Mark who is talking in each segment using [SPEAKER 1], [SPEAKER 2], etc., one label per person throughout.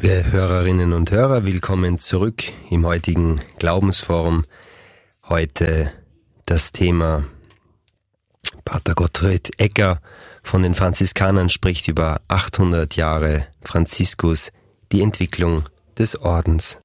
[SPEAKER 1] Liebe Hörerinnen und Hörer, willkommen zurück im heutigen Glaubensforum. Heute das Thema Pater Gottfried Egger von den Franziskanern spricht über 800 Jahre Franziskus, die Entwicklung des Ordens.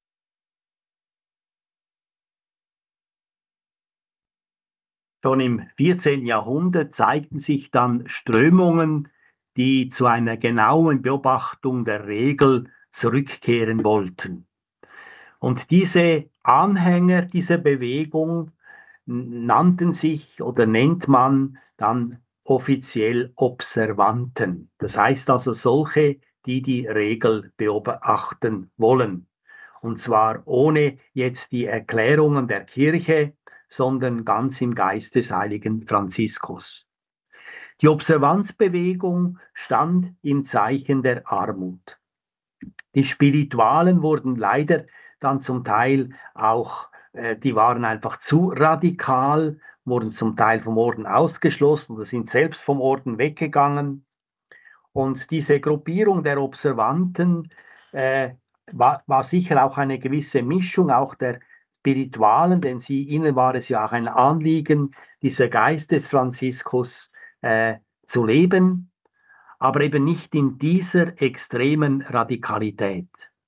[SPEAKER 2] Schon im 14. Jahrhundert zeigten sich dann Strömungen, die zu einer genauen Beobachtung der Regel zurückkehren wollten. Und diese Anhänger dieser Bewegung nannten sich oder nennt man dann offiziell Observanten. Das heißt also solche, die die Regel beobachten wollen. Und zwar ohne jetzt die Erklärungen der Kirche, sondern ganz im Geist des heiligen Franziskus. Die Observanzbewegung stand im Zeichen der Armut. Die Spiritualen wurden leider dann zum Teil auch, die waren einfach zu radikal, wurden zum Teil vom Orden ausgeschlossen oder sind selbst vom Orden weggegangen. Und diese Gruppierung der Observanten war sicher auch eine gewisse Mischung auch der Spiritualen, denn ihnen war es ja auch ein Anliegen, dieser Geist des Franziskus zu leben, aber eben nicht in dieser extremen Radikalität.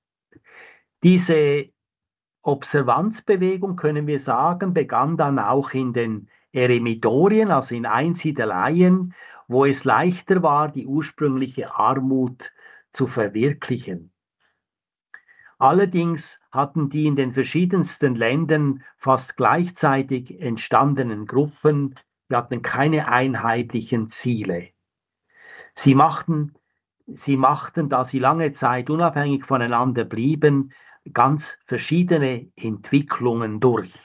[SPEAKER 2] Diese Observanzbewegung, können wir sagen, begann dann auch in den Eremitorien, also in Einsiedeleien, wo es leichter war, die ursprüngliche Armut zu verwirklichen. Allerdings hatten die in den verschiedensten Ländern fast gleichzeitig entstandenen Gruppen, die hatten keine einheitlichen Ziele. Sie machten, da sie lange Zeit unabhängig voneinander blieben, ganz verschiedene Entwicklungen durch.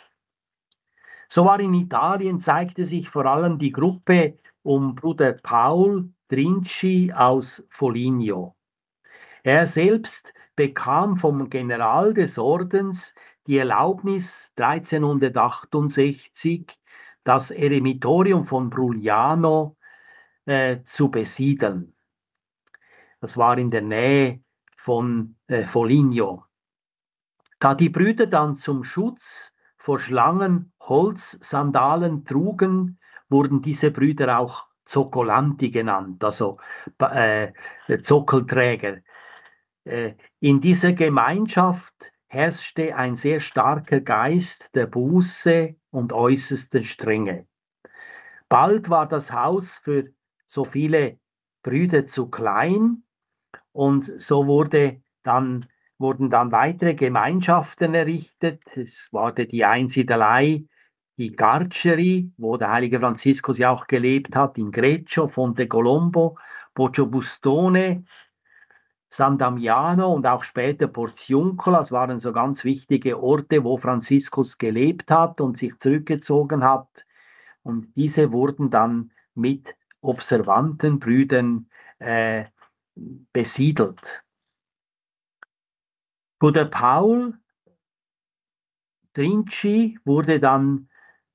[SPEAKER 2] So war in Italien, zeigte sich vor allem die Gruppe um Bruder Paul Trinci aus Foligno. Er selbst bekam vom General des Ordens die Erlaubnis 1368, das Eremitorium von Brugliano zu besiedeln. Das war in der Nähe von Foligno. Da die Brüder dann zum Schutz vor Schlangen Holzsandalen trugen, wurden diese Brüder auch Zoccolanti genannt, also Zockelträger. In dieser Gemeinschaft herrschte ein sehr starker Geist der Buße und äußerster Strenge. Bald war das Haus für so viele Brüder zu klein und so wurden dann weitere Gemeinschaften errichtet. Es war die Einsiedelei, die Carceri, wo der heilige Franziskus ja auch gelebt hat, in Greccio, Fonte Colombo, Poggio-Bustone, San Damiano und auch später Porziuncola. Das waren so ganz wichtige Orte, wo Franziskus gelebt hat und sich zurückgezogen hat. Und diese wurden dann mit Observantenbrüdern besiedelt. Bruder Paul Trinci wurde dann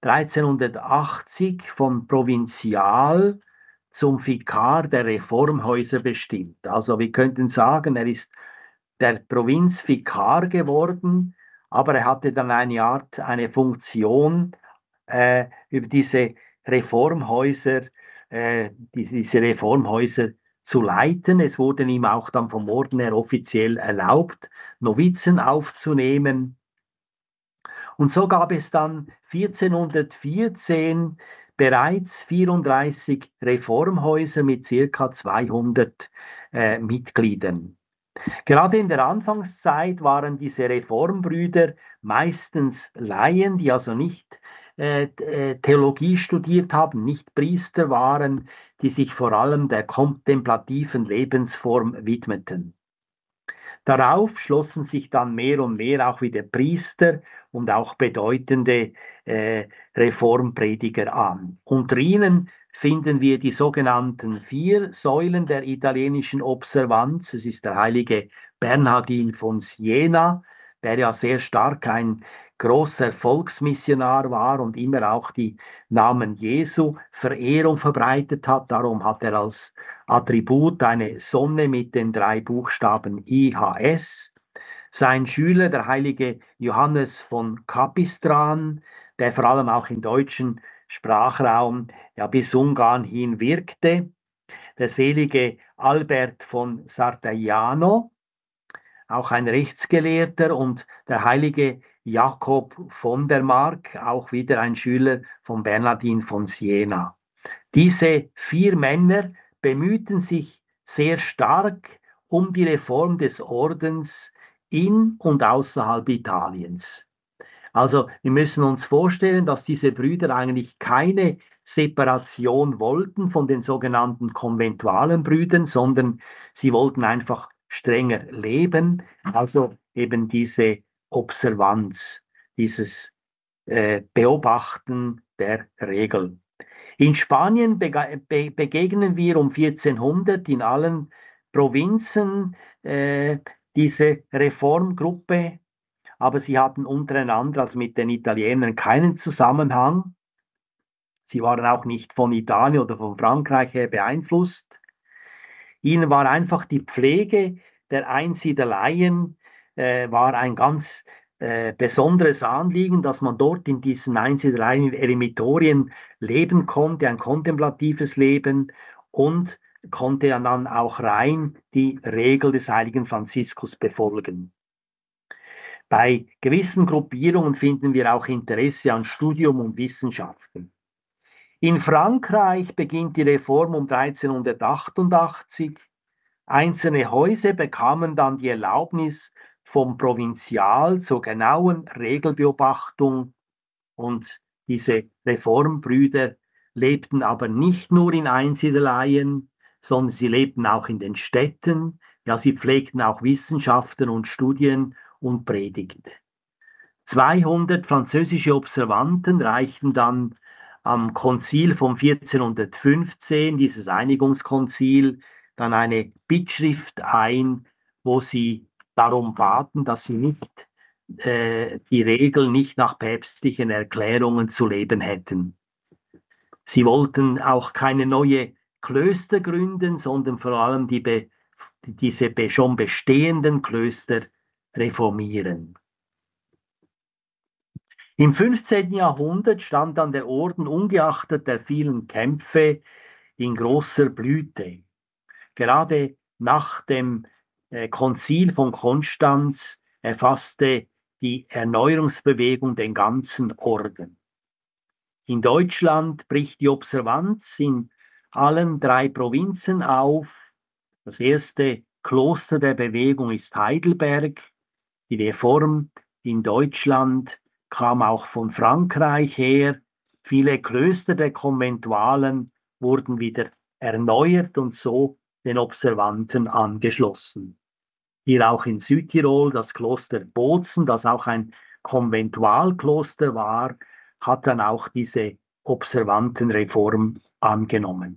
[SPEAKER 2] 1380 vom Provinzial zum Vikar der Reformhäuser bestimmt. Also wir könnten sagen, er ist der Provinzvikar geworden, aber er hatte dann eine Funktion über diese Reformhäuser, zu leiten. Es wurde ihm auch dann vom Orden her offiziell erlaubt, Novizen aufzunehmen. Und so gab es dann 1414 bereits 34 Reformhäuser mit ca. 200 Mitgliedern. Gerade in der Anfangszeit waren diese Reformbrüder meistens Laien, die also nicht Theologie studiert haben, nicht Priester waren, die sich vor allem der kontemplativen Lebensform widmeten. Darauf schlossen sich dann mehr und mehr auch wieder Priester und auch bedeutende Reformprediger an. Unter ihnen finden wir die sogenannten 4 Säulen der italienischen Observanz. Es ist der heilige Bernhardin von Siena, der ja sehr stark ein großer Volksmissionar war und immer auch die Namen Jesu Verehrung verbreitet hat. Darum hat er als Attribut eine Sonne mit den 3 Buchstaben IHS. Sein Schüler, der heilige Johannes von Capistran, der vor allem auch im deutschen Sprachraum ja bis Ungarn hin wirkte. Der selige Albert von Sartaiano, auch ein Rechtsgelehrter, und der heilige Jakob von der Mark, auch wieder ein Schüler von Bernhardin von Siena. Diese 4 Männer bemühten sich sehr stark um die Reform des Ordens in und außerhalb Italiens. Also wir müssen uns vorstellen, dass diese Brüder eigentlich keine Separation wollten von den sogenannten konventualen Brüdern, sondern sie wollten einfach strenger leben, also eben diese Observanz, dieses Beobachten der Regel. In Spanien begegnen wir um 1400 in allen Provinzen diese Reformgruppe, aber sie hatten untereinander, also mit den Italienern, keinen Zusammenhang. Sie waren auch nicht von Italien oder von Frankreich her beeinflusst. Ihnen war einfach die Pflege der Einsiedeleien war ein ganz besonderes Anliegen, dass man dort in diesen Einsiedeleien, in Eremitorien leben konnte, ein kontemplatives Leben, und konnte dann auch rein die Regel des heiligen Franziskus befolgen. Bei gewissen Gruppierungen finden wir auch Interesse an Studium und Wissenschaften. In Frankreich beginnt die Reform um 1388. Einzelne Häuser bekamen dann die Erlaubnis vom Provinzial zur genauen Regelbeobachtung, und diese Reformbrüder lebten aber nicht nur in Einsiedeleien, sondern sie lebten auch in den Städten. Ja, sie pflegten auch Wissenschaften und Studien und Predigt. 200 französische Observanten reichten dann am Konzil von 1415, dieses Einigungskonzil, dann eine Bittschrift ein, wo sie darum baten, dass sie nicht die Regeln nicht nach päpstlichen Erklärungen zu leben hätten. Sie wollten auch keine neue Klöster gründen, sondern vor allem diese schon bestehenden Klöster reformieren. Im 15. Jahrhundert stand dann der Orden ungeachtet der vielen Kämpfe in großer Blüte. Gerade nach dem Konzil von Konstanz erfasste die Erneuerungsbewegung den ganzen Orden. In Deutschland bricht die Observanz in allen 3 Provinzen auf. Das erste Kloster der Bewegung ist Heidelberg. Die Reform in Deutschland kam auch von Frankreich her. Viele Klöster der Konventualen wurden wieder erneuert und so den Observanten angeschlossen. Hier auch in Südtirol das Kloster Bozen, das auch ein Konventualkloster war, hat dann auch diese Observantenreform angenommen.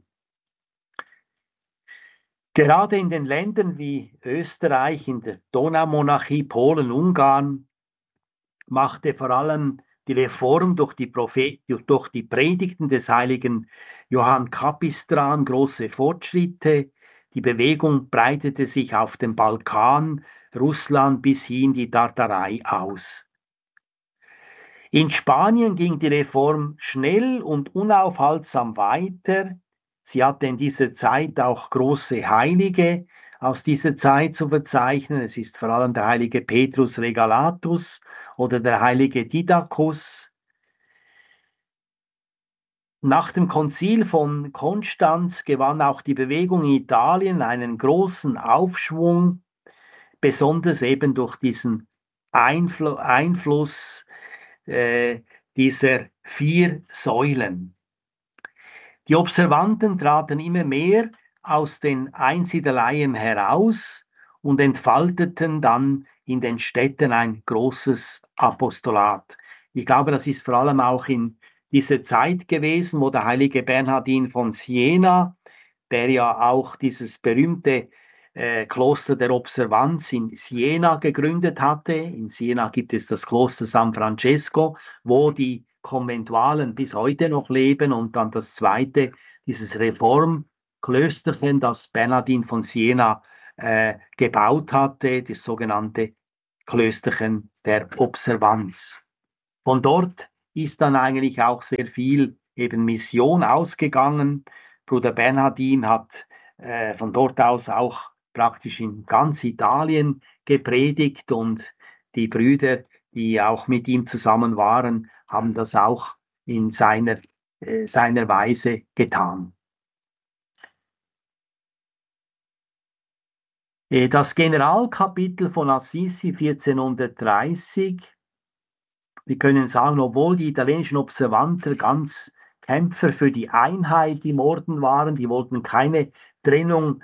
[SPEAKER 2] Gerade in den Ländern wie Österreich, in der Donaumonarchie, Polen, Ungarn, machte vor allem die Reform durch die Predigten des heiligen Johann Capistran große Fortschritte. Die Bewegung breitete sich auf dem Balkan, Russland bis hin die Tartarei aus. In Spanien ging die Reform schnell und unaufhaltsam weiter. Sie hatte in dieser Zeit auch große Heilige aus dieser Zeit zu verzeichnen. Es ist vor allem der heilige Petrus Regalatus oder der heilige Didacus. Nach dem Konzil von Konstanz gewann auch die Bewegung in Italien einen großen Aufschwung, besonders eben durch diesen Einfluss dieser 4 Säulen. Die Observanten traten immer mehr aus den Einsiedeleien heraus und entfalteten dann in den Städten ein großes Apostolat. Ich glaube, das ist vor allem auch in dieser Zeit gewesen, wo der heilige Bernhardin von Siena, der ja auch dieses berühmte Kloster der Observanz in Siena gegründet hatte. In Siena gibt es das Kloster San Francesco, wo die Konventualen bis heute noch leben, und dann das zweite, dieses Reformklösterchen, das Bernhardin von Siena gebaut hatte, das sogenannte Klösterchen der Observanz. Von dort ist dann eigentlich auch sehr viel eben Mission ausgegangen. Bruder Bernhardin hat von dort aus auch praktisch in ganz Italien gepredigt, und die Brüder, die auch mit ihm zusammen waren, haben das auch in seiner Weise getan. Das Generalkapitel von Assisi 1430, wir können sagen, obwohl die italienischen Observanten ganz Kämpfer für die Einheit im Orden waren, die wollten keine Trennung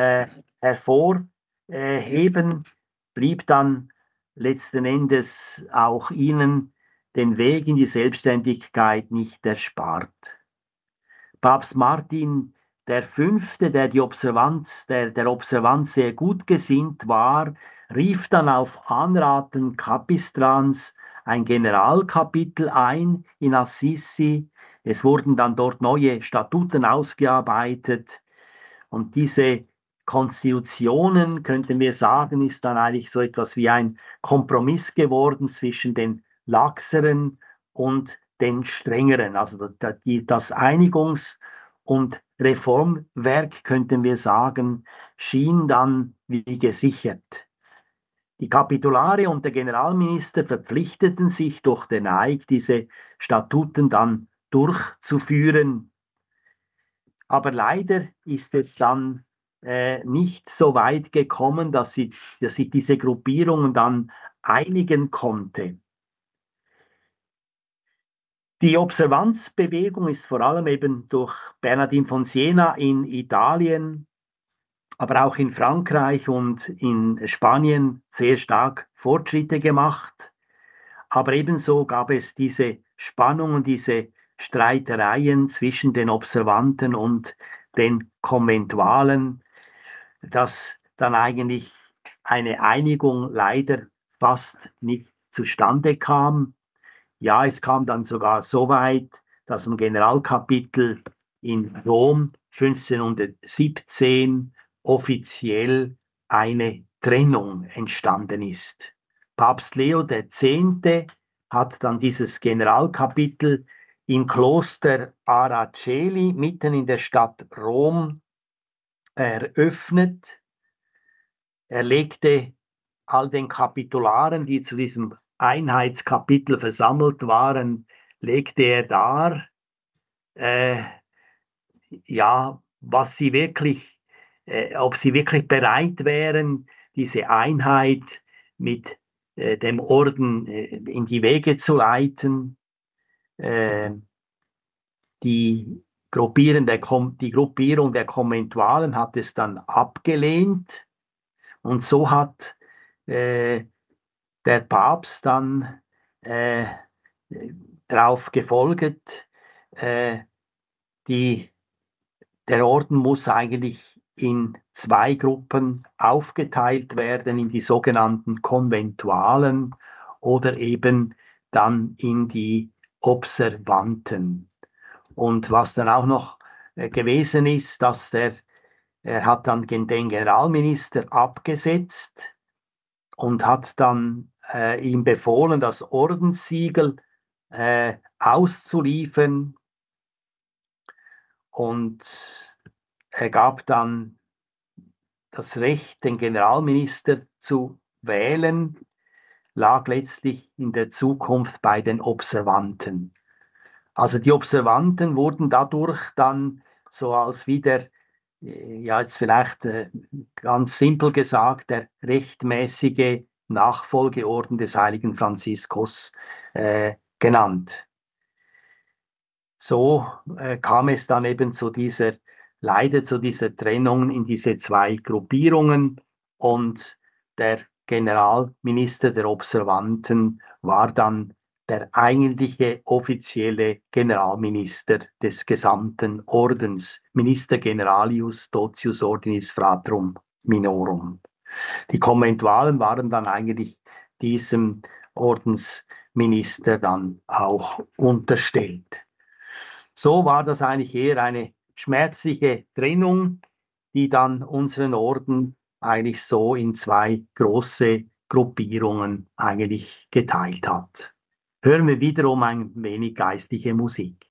[SPEAKER 2] hervorheben, blieb dann letzten Endes auch ihnen den Weg in die Selbstständigkeit nicht erspart. Papst Martin der Fünfte, der der Observanz sehr gut gesinnt war, rief dann auf Anraten Capistrans ein Generalkapitel ein in Assisi. Es wurden dann dort neue Statuten ausgearbeitet, und diese Konstitutionen, könnten wir sagen, ist dann eigentlich so etwas wie ein Kompromiss geworden zwischen den laxeren und den strengeren. Also das Einigungs- und Reformwerk, könnten wir sagen, schien dann wie gesichert. Die Kapitulare und der Generalminister verpflichteten sich durch den Eid, diese Statuten dann durchzuführen. Aber leider ist es dann nicht so weit gekommen, dass sich diese Gruppierungen dann einigen konnte. Die Observanzbewegung ist vor allem eben durch Bernhardin von Siena in Italien, aber auch in Frankreich und in Spanien sehr stark Fortschritte gemacht. Aber ebenso gab es diese Spannungen, diese Streitereien zwischen den Observanten und den Konventualen, dass dann eigentlich eine Einigung leider fast nicht zustande kam. Ja, es kam dann sogar so weit, dass im Generalkapitel in Rom 1517 offiziell eine Trennung entstanden ist. Papst Leo X. hat dann dieses Generalkapitel im Kloster Araceli mitten in der Stadt Rom eröffnet. Er legte all den Kapitularen, die zu diesem Einheitskapitel versammelt waren, legte er dar, ja, was sie wirklich, ob sie wirklich bereit wären, diese Einheit mit dem Orden in die Wege zu leiten. Die Gruppierung der Konventualen hat es dann abgelehnt, und so hat der Papst dann darauf gefolgt, der Orden muss eigentlich in zwei Gruppen aufgeteilt werden, in die sogenannten Konventualen oder eben dann in die Observanten. Und was dann auch noch gewesen ist, dass er hat dann den Generalminister abgesetzt und hat dann ihm befohlen, das Ordenssiegel auszuliefern, und er gab dann das Recht, den Generalminister zu wählen, lag letztlich in der Zukunft bei den Observanten. Also die Observanten wurden dadurch dann so als wieder, ja jetzt vielleicht ganz simpel gesagt, der rechtmäßige Nachfolgeorden des heiligen Franziskus genannt. So kam es dann eben leider zu dieser Trennung in diese zwei Gruppierungen, und der Generalminister der Observanten war dann der eigentliche offizielle Generalminister des gesamten Ordens, Minister Generalius Totius Ordinis Fratrum. Minorum. Die Konventualen waren dann eigentlich diesem Ordensminister dann auch unterstellt. So war das eigentlich eher eine schmerzliche Trennung, die dann unseren Orden eigentlich so in zwei große Gruppierungen eigentlich geteilt hat. Hören wir wiederum ein wenig geistliche Musik.